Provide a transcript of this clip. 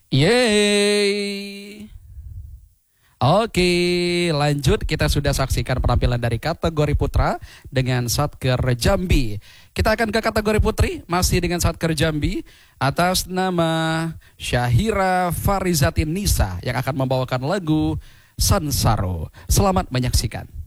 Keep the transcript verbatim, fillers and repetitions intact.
Yeay. Oke, lanjut kita sudah saksikan penampilan dari kategori putra dengan Satker Jambi. Kita akan ke kategori putri masih dengan Satker Jambi atas nama Syahira Farizatin Nisa yang akan membawakan lagu Sansaro. Selamat menyaksikan.